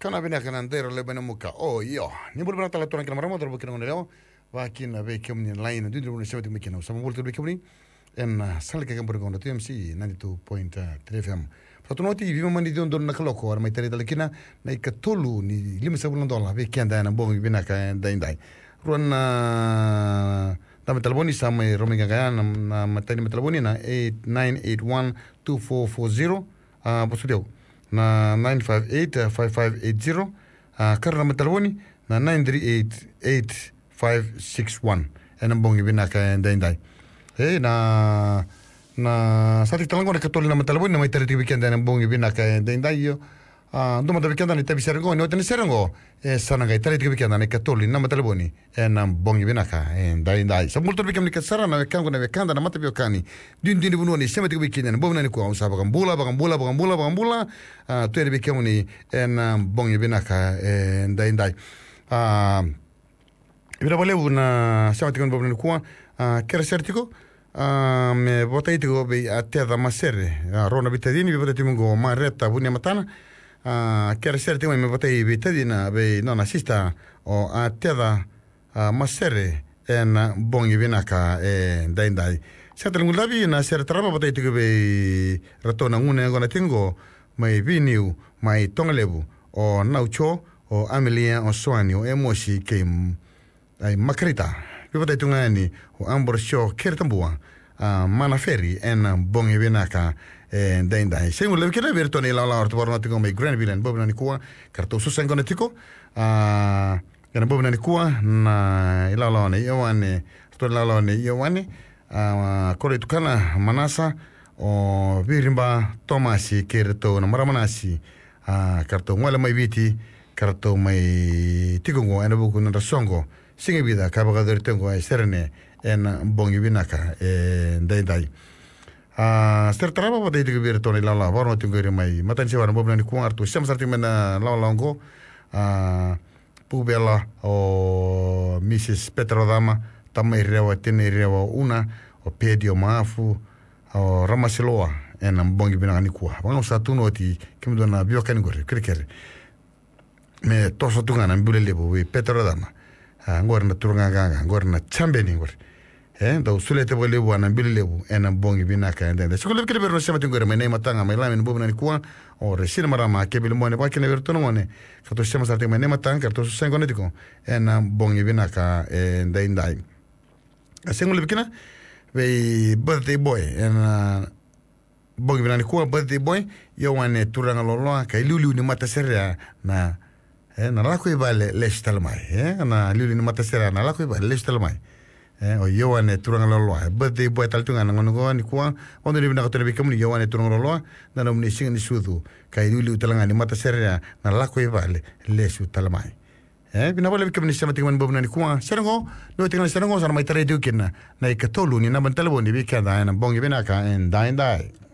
Kana bina kana ndero le bana muka. Oh yo. Ni bol bana tala turan kana maramo terbo kina ngonelo. Wa kina be kemni line du du shawti mikina. Sama bol terbo kemni. En sal ka gambar gonda TMC 92.3 FM. Fatunoti viva mandi don don nakaloko war mai tare dalkina na ikatolu ni lima sabulon dola be kianda na bongi bina ka dai. Ruan na talboni sama rominga gaya na matani talboni na 89812440 bosudeu na 9585580 karna matalboni na 9388561 ena bongi bina ka dai. Na sati talango na katoli na matalboni na mai tari weekend na bongi bina ka dai yo ndoma da weekend na tabi serengo no tene serengo sana ga tari weekend na katoli na matalboni na bongi bina ka dai sabulto weekend ni kasara na weekend na weekend na matabi okani din bunu ni sema weekend na bomna ni ko usa bagambula tu weekend ni na bongi bina ka dai ibra bole una sema tikon bomna ni ko kera certico me botai tigo be atea da masere rona bitadini be botai timungo mareta bunia matana kera certico me botai bitadina be nona sista o atea da masere en bongi vinaka dai sata ngulabi na ser traba botai tigo be ratona ngune ngona tingo mai viniu mai tonglebu o naucho o amelia o soani o emosi kem ai makrita Pivota itungani o ambor show kertambua mana ferry en bongi vinaka dai sengu le kira vertoni la orto bornatiko me Granville en bobna ni kuwa karto susengo netiko yana bobna ni kuwa na ila ne yowane to la ne yowane kore tukana manasa o virimba tomasi kerto na maramanasi karto ngwala mai viti karto mai tikongo ena buku na songo singe vida kabaga tengo ai serene en bongi vinaka dai ster traba bote de virtoni la borno tingo mai matan se wana bobna ni kuartu sem sarti mena la longo pubela o Mrs Petrodama tamai rewa tene rewa una o pedio mafu o ramasiloa en bongi vinaka ni kuwa vamos a tunoti kimdona biokani gore krikere me toso tungana mbulelebu we Petrodama ngor na turanga ganga ngor na chambeni ngor do sulete bole wana bilelebu ena bongi binaka ende so ko kele berno sema tingore me nei matanga me lamen bobna ni kwa o resina marama kebil mone ba kene vertono mone kato sema sarte me nei matanga to sengo netiko ena bongi binaka ndai asengo lebikina be birthday boy ena bongi binani kwa birthday boy yo wane turanga lolo ka lulu ni mata seria na na la ko vale lestalmai na lulu ni mata seria na la ko vale lestalmai o yoane turanga lolo birthday boy taltunga ngono ni kwa ondo ni bina katone bikamni yoane turanga lolo na no ni singa ni sudu kai lulu talanga ni mata seria na la ko vale lesu talmai bina bole bikamni sama tingman bobna ni kwa serango no tingana serango sana mai tare dukina na ikatolu ni na bantalbo ni bikada na bongi bina ka en dai